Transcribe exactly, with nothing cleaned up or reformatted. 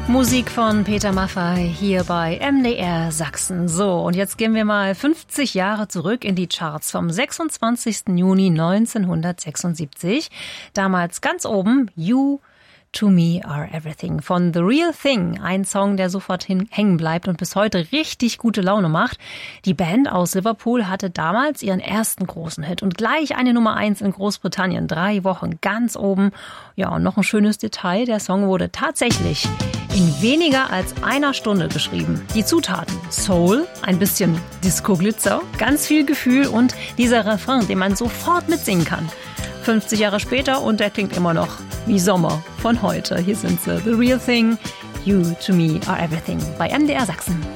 Musik von Peter Maffay hier bei M D R Sachsen. So, und jetzt gehen wir mal fünfzig Jahre zurück in die Charts vom sechsundzwanzigsten Juni neunzehnhundertsechsundsiebzig. Damals ganz oben You To Me Are Everything von The Real Thing. Ein Song, der sofort hin, hängen bleibt und bis heute richtig gute Laune macht. Die Band aus Liverpool hatte damals ihren ersten großen Hit und gleich eine Nummer eins in Großbritannien. Drei Wochen ganz oben. Ja, und noch ein schönes Detail. Der Song wurde tatsächlich in weniger als einer Stunde geschrieben. Die Zutaten: Soul, ein bisschen Disco-Glitzer, ganz viel Gefühl und dieser Refrain, den man sofort mitsingen kann. fünfzig Jahre später und der klingt immer noch wie Sommer von heute. Hier sind sie, The Real Thing, You To Me Are Everything bei M D R Sachsen.